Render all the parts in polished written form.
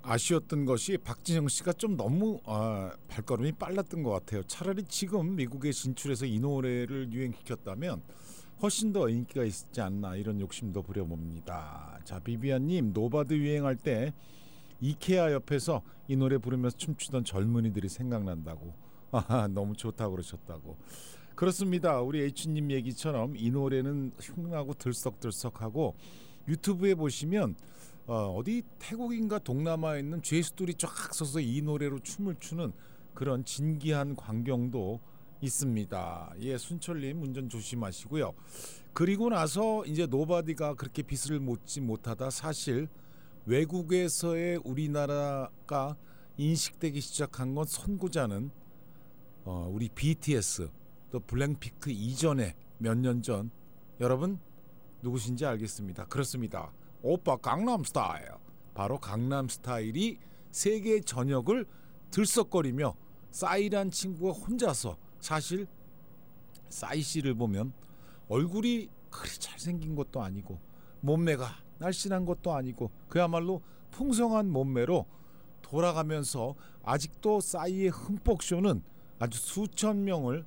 아쉬웠던 것이 박진영 씨가 좀 너무 발걸음이 빨랐던 것 같아요. 차라리 지금 미국에 진출해서 이 노래를 유행시켰다면 훨씬 더 인기가 있지 않나 이런 욕심도 부려봅니다. 자, 비비안님, 노바드 유행할 때 이케아 옆에서 이 노래 부르면서 춤추던 젊은이들이 생각난다고. 너무 좋다고 그러셨다고. 그렇습니다. 우리 H님 얘기처럼 이 노래는 흉나고 들썩들썩하고 유튜브에 보시면 어디 태국인가 동남아에 있는 죄수들이 쫙 서서 이 노래로 춤을 추는 그런 진기한 광경도 있습니다. 예, 순철님 운전 조심하시고요. 그리고 나서 이제 노바디가 그렇게 빛을 못지 못하다 사실 외국에서의 우리나라가 인식되기 시작한 건 선구자는 우리 BTS 또 블랙핑크 이전에 몇 년 전 여러분 누구신지 알겠습니다. 그렇습니다. 오빠 강남스타일. 바로 강남스타일이 세계 전역을 들썩거리며 싸이란 친구가 혼자서 사실 싸이 씨를 보면 얼굴이 그리 잘생긴 것도 아니고 몸매가 날씬한 것도 아니고 그야말로 풍성한 몸매로 돌아가면서 아직도 싸이의 흠뻑쇼는 아주 수천 명을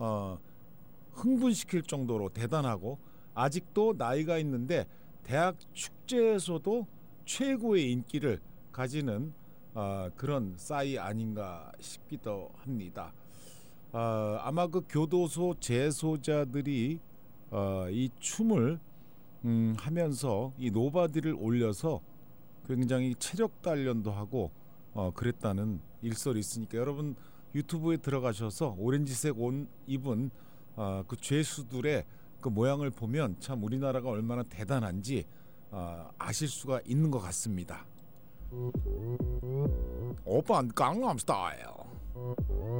흥분시킬 정도로 대단하고 아직도 나이가 있는데 대학 축제에서도 최고의 인기를 가지는 그런 싸이 아닌가 싶기도 합니다. 아마 그 교도소 재소자들이 이 춤을 하면서 이 노바디를 올려서 굉장히 체력 단련도 하고 그랬다는 일설이 있으니까 여러분 유튜브에 들어가셔서 오렌지색 옷 입은 그 죄수들의 그 모양을 보면 참 우리나라가 얼마나 대단한지 아실 수가 있는 것 같습니다. 오빤 강남스타일.